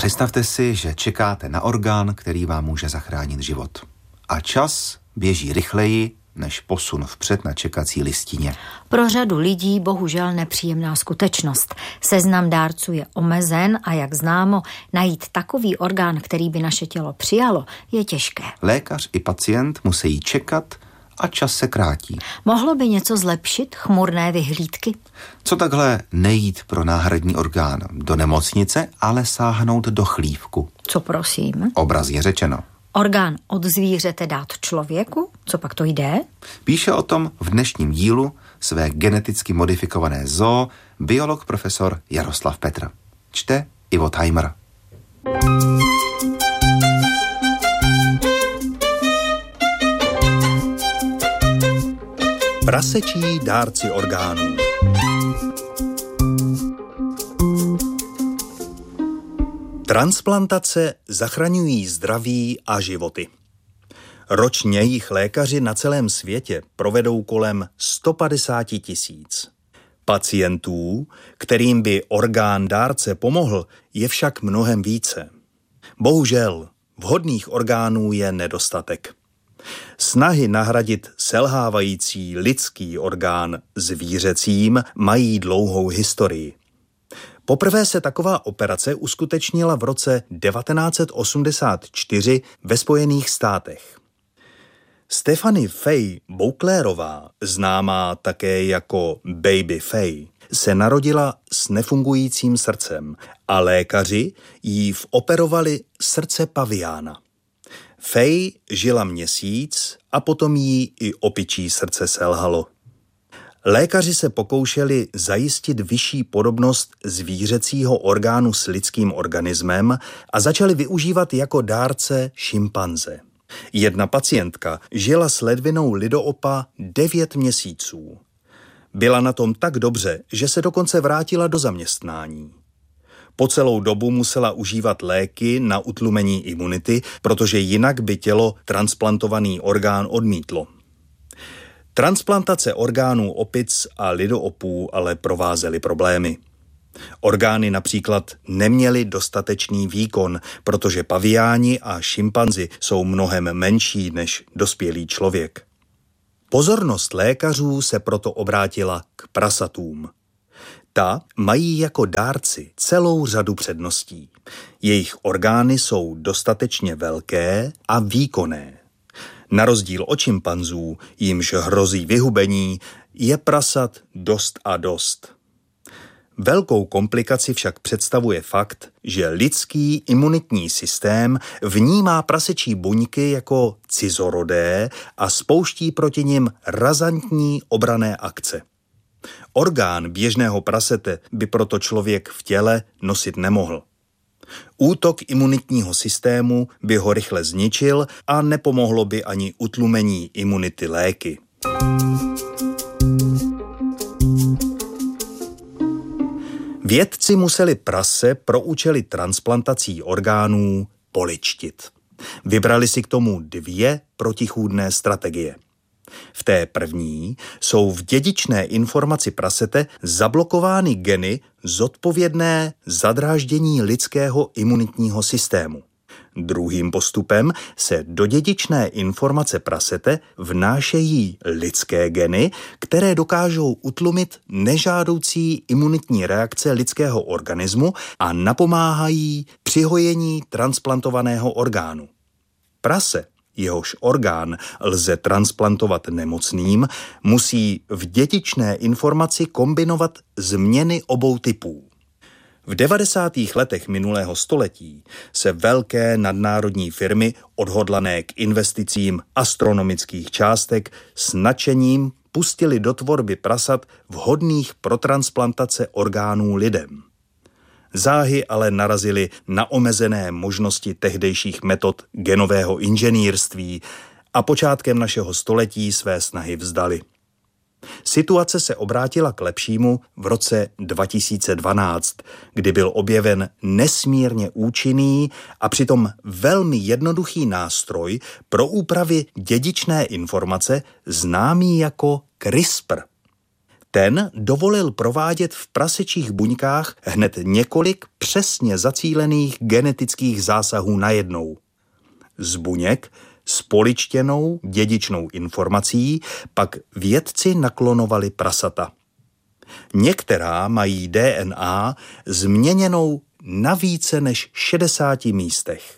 Představte si, že čekáte na orgán, který vám může zachránit život. A čas běží rychleji než posun vpřed na čekací listině. Pro řadu lidí bohužel nepříjemná skutečnost. Seznam dárců je omezen a jak známo, najít takový orgán, který by naše tělo přijalo, je těžké. Lékař i pacient musí čekat a čas se krátí. Mohlo by něco zlepšit chmurné vyhlídky? Co takhle nejít pro náhradní orgán do nemocnice, ale sáhnout do chlívku? Co prosím? Obrazně řečeno. Orgán od zvířete dát člověku? Co pak to jde? Píše o tom v dnešním dílu své geneticky modifikované zoo biolog profesor Jaroslav Petr. Čte Ivo Tajmer. Prasečí dárci orgánů. Transplantace zachraňují zdraví a životy. Ročně jich lékaři na celém světě provedou kolem 150 000. Pacientů, kterým by orgán dárce pomohl, je však mnohem více. Bohužel, vhodných orgánů je nedostatek. Snahy nahradit selhávající lidský orgán zvířecím mají dlouhou historii. Poprvé se taková operace uskutečnila v roce 1984 ve Spojených státech. Stephanie Faye Bouclerová, známá také jako Baby Faye, se narodila s nefungujícím srdcem a lékaři jí operovali srdce paviána. Faye žila měsíc a potom jí i opičí srdce selhalo. Lékaři se pokoušeli zajistit vyšší podobnost zvířecího orgánu s lidským organismem a začali využívat jako dárce šimpanze. Jedna pacientka žila s ledvinou lidoopa 9 měsíců. Byla na tom tak dobře, že se dokonce vrátila do zaměstnání. Po celou dobu musela užívat léky na utlumení imunity, protože jinak by tělo transplantovaný orgán odmítlo. Transplantace orgánů opic a lidoopů ale provázely problémy. Orgány například neměly dostatečný výkon, protože paviáni a šimpanzi jsou mnohem menší než dospělý člověk. Pozornost lékařů se proto obrátila k prasatům. Ta mají jako dárci celou řadu předností. Jejich orgány jsou dostatečně velké a výkonné. Na rozdíl od šimpanzů, jimž hrozí vyhubení, je prasat dost a dost. Velkou komplikaci však představuje fakt, že lidský imunitní systém vnímá prasečí buňky jako cizorodé a spouští proti nim razantní obranné akce. Orgán běžného prasete by proto člověk v těle nosit nemohl. Útok imunitního systému by ho rychle zničil a nepomohlo by ani utlumení imunity léky. Vědci museli prase pro účely transplantací orgánů poličtit. Vybrali si k tomu 2 protichůdné strategie. V té první jsou v dědičné informaci prasete zablokovány geny zodpovědné za dráždění lidského imunitního systému. Druhým postupem se do dědičné informace prasete vnášejí lidské geny, které dokážou utlumit nežádoucí imunitní reakce lidského organismu a napomáhají přihojení transplantovaného orgánu. Prase, jehož orgán lze transplantovat nemocným, musí v dědičné informaci kombinovat změny obou typů. V 90. letech minulého století se velké nadnárodní firmy odhodlané k investicím astronomických částek s nadšením pustily do tvorby prasat vhodných pro transplantace orgánů lidem. Záhy ale narazily na omezené možnosti tehdejších metod genového inženýrství a počátkem našeho století své snahy vzdali. Situace se obrátila k lepšímu v roce 2012, kdy byl objeven nesmírně účinný a přitom velmi jednoduchý nástroj pro úpravy dědičné informace známý jako CRISPR. Ten dovolil provádět v prasečích buňkách hned několik přesně zacílených genetických zásahů najednou. Z buněk s poličtěnou dědičnou informací pak vědci naklonovali prasata. Některá mají DNA změněnou na více než 60 místech.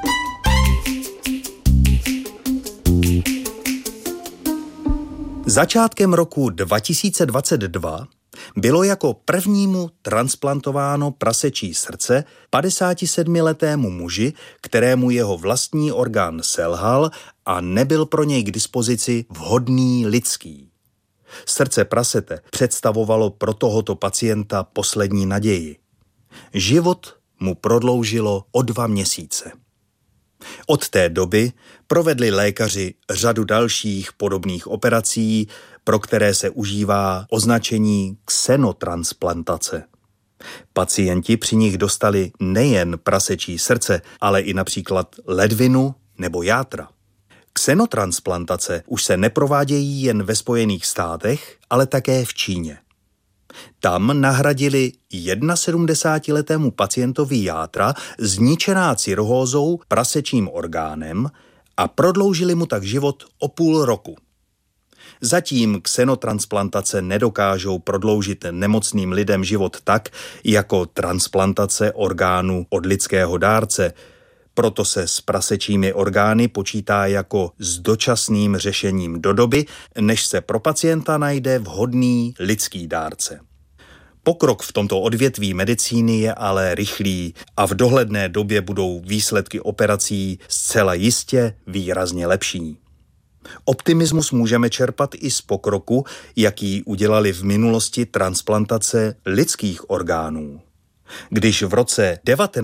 Začátkem roku 2022 bylo jako prvnímu transplantováno prasečí srdce 57letému muži, kterému jeho vlastní orgán selhal a nebyl pro něj k dispozici vhodný lidský. Srdce prasete představovalo pro tohoto pacienta poslední naději. Život mu prodloužilo o 2 měsíce. Od té doby provedli lékaři řadu dalších podobných operací, pro které se užívá označení xenotransplantace. Pacienti při nich dostali nejen prasečí srdce, ale i například ledvinu nebo játra. Xenotransplantace už se neprovádějí jen ve Spojených státech, ale také v Číně. Tam nahradili 71letému pacientovi játra zničená cirhózou prasečím orgánem a prodloužili mu tak život o půl roku. Zatím xenotransplantace nedokážou prodloužit nemocným lidem život tak, jako transplantace orgánu od lidského dárce. Proto se s prasečími orgány počítá jako s dočasným řešením do doby, než se pro pacienta najde vhodný lidský dárce. Pokrok v tomto odvětví medicíny je ale rychlý a v dohledné době budou výsledky operací zcela jistě výrazně lepší. Optimismus můžeme čerpat i z pokroku, jaký udělali v minulosti transplantace lidských orgánů. Když v roce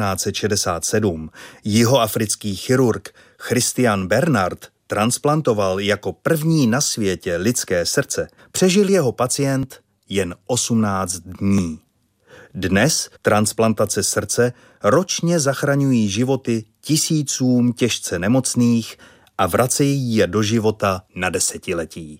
1967 jihoafrický chirurg Christian Bernard transplantoval jako první na světě lidské srdce, přežil jeho pacient jen 18 dní. Dnes transplantace srdce ročně zachraňují životy tisícům těžce nemocných a vracejí je do života na desetiletí.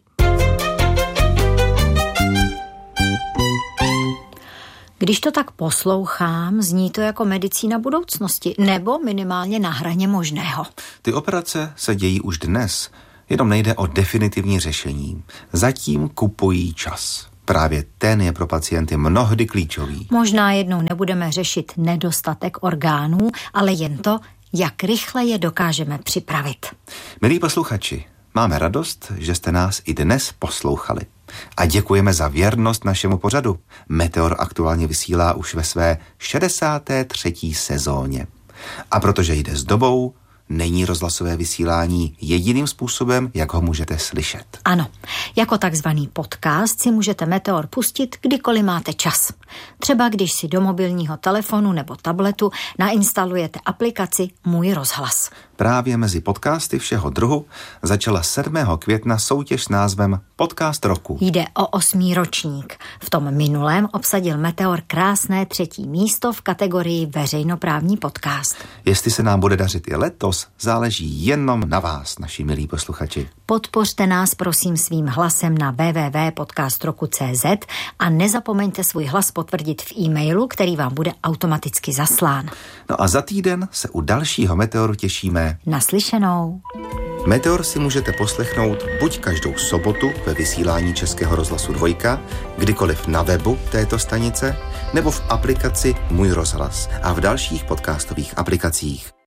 Když to tak poslouchám, zní to jako medicína budoucnosti, nebo minimálně na hraně možného. Ty operace se dějí už dnes, jenom nejde o definitivní řešení. Zatím kupují čas. Právě ten je pro pacienty mnohdy klíčový. Možná jednou nebudeme řešit nedostatek orgánů, ale jen to, jak rychle je dokážeme připravit. Milí posluchači, máme radost, že jste nás i dnes poslouchali. A děkujeme za věrnost našemu pořadu. Meteor aktuálně vysílá už ve své 63. sezóně. A protože jde s dobou, není rozhlasové vysílání jediným způsobem, jak ho můžete slyšet. Ano, jako takzvaný podcast si můžete Meteor pustit, kdykoliv máte čas. Třeba když si do mobilního telefonu nebo tabletu nainstalujete aplikaci Můj rozhlas. Právě mezi podcasty všeho druhu začala 7. května soutěž s názvem Podcast roku. Jde o 8. ročník. V tom minulém obsadil Meteor krásné 3. místo v kategorii veřejnoprávní podcast. Jestli se nám bude dařit i letos, záleží jenom na vás, naši milí posluchači. Podpořte nás prosím svým hlasem na www.podcastroku.cz a nezapomeňte svůj hlas potvrdit v e-mailu, který vám bude automaticky zaslán. No a za týden se u dalšího Meteoru těšíme. Naslyšenou. Meteor si můžete poslechnout buď každou sobotu ve vysílání Českého rozhlasu 2, kdykoliv na webu této stanice, nebo v aplikaci Můj rozhlas a v dalších podcastových aplikacích.